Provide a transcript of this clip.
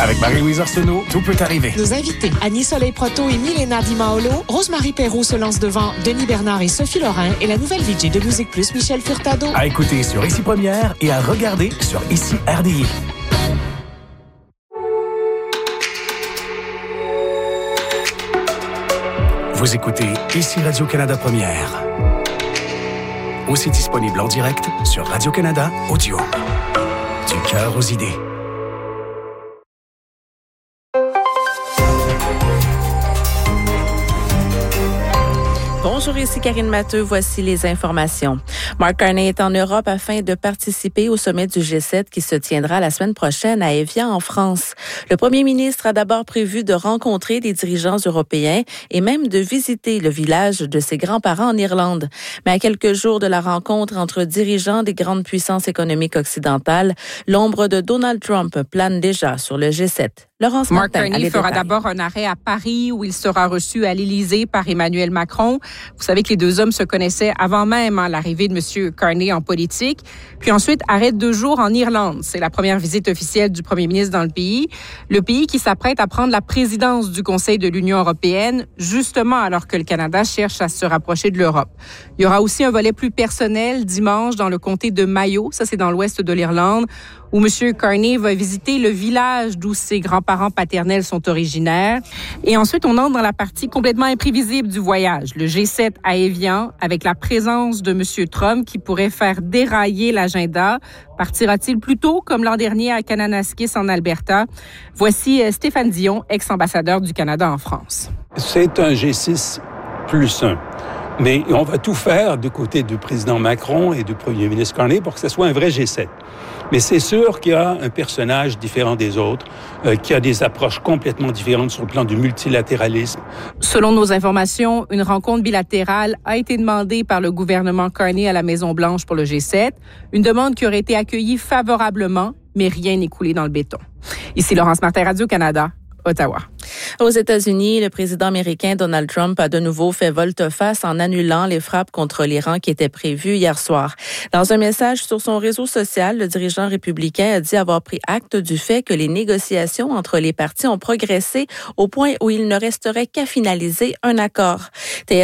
Avec Marie-Louise Arsenault, tout peut arriver. Nos invités, Annie Soleil-Proto et Milena Di Maolo, Rosemary Perrault se lance devant Denis Bernard et Sophie Lorrain et la nouvelle VJ de Musique Plus, Michel Furtado. À écouter sur Ici Première et à regarder sur Ici RDI. Vous écoutez Ici Radio-Canada Première. Aussi disponible en direct sur Radio-Canada Audio. Du cœur aux idées. Bonjour, ici Karine Matteux. Voici les informations. Mark Carney est en Europe afin de participer au sommet du G7 qui se tiendra la semaine prochaine à Évian, en France. Le premier ministre a d'abord prévu de rencontrer des dirigeants européens et même de visiter le village de ses grands-parents en Irlande. Mais à quelques jours de la rencontre entre dirigeants des grandes puissances économiques occidentales, l'ombre de Donald Trump plane déjà sur le G7. Mark Carney fera d'abord un arrêt à Paris où il sera reçu à l'Élysée par Emmanuel Macron. Vous savez que les deux hommes se connaissaient avant même l'arrivée de M. Carney en politique. Puis ensuite, arrêt 2 jours en Irlande. C'est la première visite officielle du premier ministre dans le pays. Le pays qui s'apprête à prendre la présidence du Conseil de l'Union européenne, justement alors que le Canada cherche à se rapprocher de l'Europe. Il y aura aussi un volet plus personnel dimanche dans le comté de Mayo, ça c'est dans l'ouest de l'Irlande, où M. Carney va visiter le village d'où ses grands-parents paternels sont originaires. Et ensuite, on entre dans la partie complètement imprévisible du voyage, le G7 à Évian, avec la présence de M. Trump qui pourrait faire dérailler l'agenda. Partira-t-il plus tôt, comme l'an dernier à Kananaskis en Alberta? Voici Stéphane Dion, ex-ambassadeur du Canada en France. C'est un G6 plus 1. Mais on va tout faire du côté du président Macron et du premier ministre Carney pour que ce soit un vrai G7. Mais c'est sûr qu'il y a un personnage différent des autres, qui a des approches complètement différentes sur le plan du multilatéralisme. Selon nos informations, une rencontre bilatérale a été demandée par le gouvernement Carney à la Maison-Blanche pour le G7. Une demande qui aurait été accueillie favorablement, mais rien n'est coulé dans le béton. Ici Laurence Martin, Radio-Canada, Ottawa. Aux États-Unis, le président américain Donald Trump a de nouveau fait volte-face en annulant les frappes contre l'Iran qui étaient prévues hier soir. Dans un message sur son réseau social, le dirigeant républicain a dit avoir pris acte du fait que les négociations entre les parties ont progressé au point où il ne resterait qu'à finaliser un accord.